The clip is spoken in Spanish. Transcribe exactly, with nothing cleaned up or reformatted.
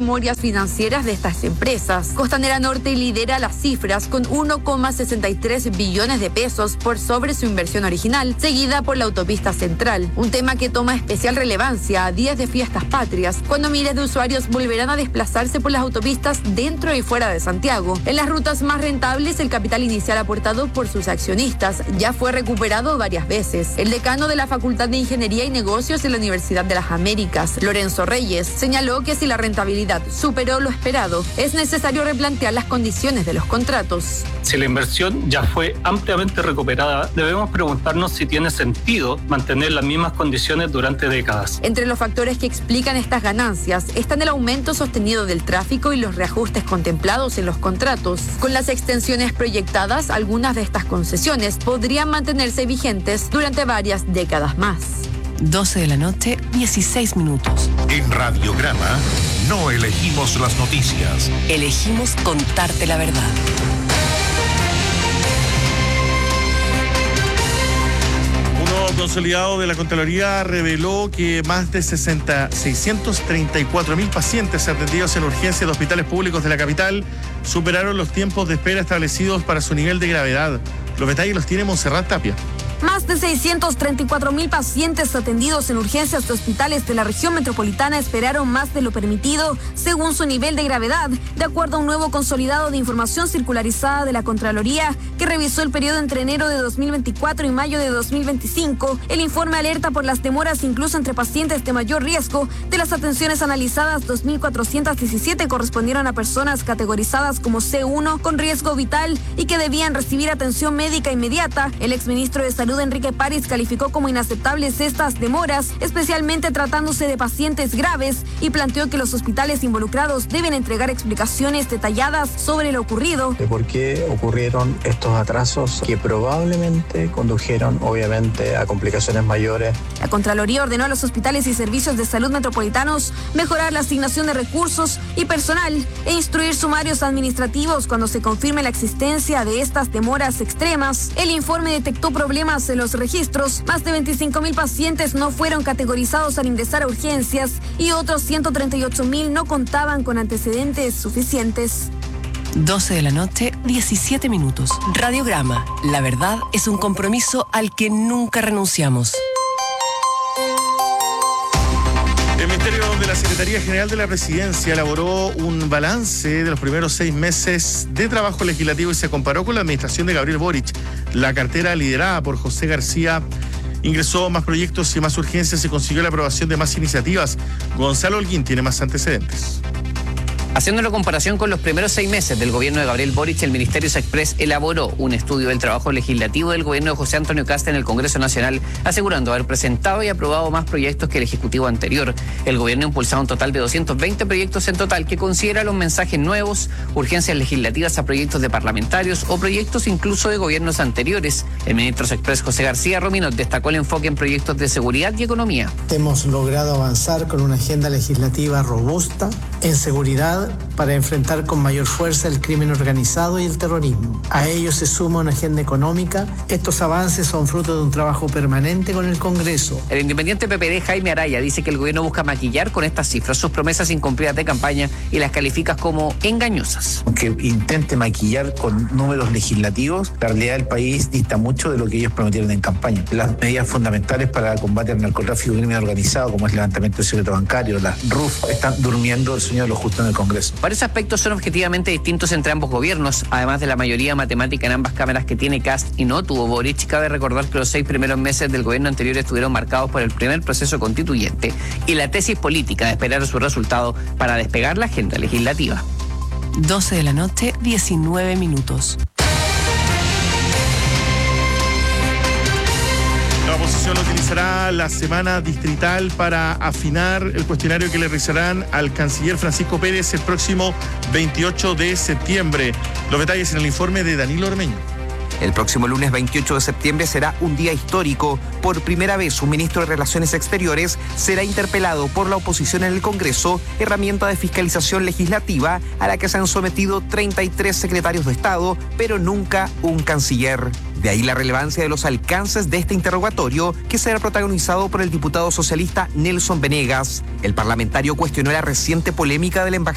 memorias financieras de estas empresas. Costanera Norte lidera las cifras con uno coma sesenta y tres billones de pesos por sobre su inversión original, seguida por la autopista central, un tema que toma especial relevancia a días de fiestas patrias, cuando miles de usuarios volverán a desplazarse por las autopistas dentro y fuera de Santiago. En las rutas más rentables, el capital inicial aportado por sus accionistas ya fue recuperado varias veces. El decano de la Facultad de Ingeniería y Negocios de la Universidad de las Américas, Lorenzo Reyes, señaló que si la rentabilidad superó lo esperado, es necesario replantear las condiciones de los contratos. Si la inversión ya fue ampliamente recuperada, debemos preguntarnos si tiene sentido mantener las mismas condiciones durante décadas. Entre los factores que explican estas ganancias están el aumento sostenido del tráfico y los reajustes contemplados en los contratos. Con las extensiones proyectadas, algunas de estas concesiones podrían mantenerse vigentes durante varias décadas más. doce de la noche, dieciséis minutos. En Radiograma no elegimos las noticias. Elegimos contarte la verdad. Uno consolidado de la Contraloría reveló que más de seiscientos treinta y cuatro mil pacientes atendidos en urgencias de hospitales públicos de la capital superaron los tiempos de espera establecidos para su nivel de gravedad. Los detalles los tiene Montserrat Tapia. Más de seiscientos treinta y cuatro mil pacientes atendidos en urgencias de hospitales de la región metropolitana esperaron más de lo permitido según su nivel de gravedad, de acuerdo a un nuevo consolidado de información circularizada de la Contraloría que revisó el periodo entre enero de dos mil veinticuatro y mayo de dos mil veinticinco. El informe alerta por las demoras incluso entre pacientes de mayor riesgo. De las atenciones analizadas, dos mil cuatrocientas diecisiete correspondieron a personas categorizadas como C uno con riesgo vital y que debían recibir atención médica inmediata. El exministro de Salud Enrique París calificó como inaceptables estas demoras, especialmente tratándose de pacientes graves, y planteó que los hospitales involucrados deben entregar explicaciones detalladas sobre lo ocurrido. De por qué ocurrieron estos atrasos que probablemente condujeron, obviamente, a complicaciones mayores. La Contraloría ordenó a los hospitales y servicios de salud metropolitanos mejorar la asignación de recursos y personal e instruir sumarios administrativos cuando se confirme la existencia de estas demoras extremas. El informe detectó problemas en los registros. Más de veinticinco mil pacientes no fueron categorizados al ingresar a urgencias y otros ciento treinta y ocho mil no contaban con antecedentes suficientes. doce de la noche, diecisiete minutos. Radiograma. La verdad es un compromiso al que nunca renunciamos. El Ministerio de la Secretaría General de la Presidencia elaboró un balance de los primeros seis meses de trabajo legislativo y se comparó con la administración de Gabriel Boric. La cartera liderada por José García ingresó más proyectos y más urgencias y consiguió la aprobación de más iniciativas. Gonzalo Holguín tiene más antecedentes. Haciendo una comparación con los primeros seis meses del gobierno de Gabriel Boric, el Ministerio Express elaboró un estudio del trabajo legislativo del gobierno de José Antonio Kast en el Congreso Nacional, asegurando haber presentado y aprobado más proyectos que el Ejecutivo anterior. El gobierno ha impulsado un total de doscientos veinte proyectos en total, que considera los mensajes nuevos, urgencias legislativas a proyectos de parlamentarios o proyectos incluso de gobiernos anteriores. El ministro Express José García Romino destacó el enfoque en proyectos de seguridad y economía. Hemos logrado avanzar con una agenda legislativa robusta en seguridad para enfrentar con mayor fuerza el crimen organizado y el terrorismo. A ello se suma una agenda económica. Estos avances son fruto de un trabajo permanente con el Congreso. El independiente P P D Jaime Araya dice que el gobierno busca maquillar con estas cifras sus promesas incumplidas de campaña y las califica como engañosas. Aunque intente maquillar con números legislativos, la realidad del país dista mucho de lo que ellos prometieron en campaña. Las medidas fundamentales para combatir el narcotráfico y el crimen organizado, como es el levantamiento del secreto bancario, las R U F, están durmiendo el sueño de lo justo en el Congreso. Varios aspectos son objetivamente distintos entre ambos gobiernos, además de la mayoría matemática en ambas cámaras que tiene Kast y no tuvo Boric. Cabe recordar que los seis primeros meses del gobierno anterior estuvieron marcados por el primer proceso constituyente y la tesis política de esperar su resultado para despegar la agenda legislativa. doce de la noche, diecinueve minutos. La oposición utilizará la semana distrital para afinar el cuestionario que le realizarán al canciller Francisco Pérez el próximo veintiocho de septiembre. Los detalles en el informe de Danilo Ormeño. El próximo lunes veintiocho de septiembre será un día histórico. Por primera vez, un ministro de Relaciones Exteriores será interpelado por la oposición en el Congreso, herramienta de fiscalización legislativa a la que se han sometido treinta y tres secretarios de Estado, pero nunca un canciller. De ahí la relevancia de los alcances de este interrogatorio, que será protagonizado por el diputado socialista Nelson Venegas. El parlamentario cuestionó la reciente polémica del embajador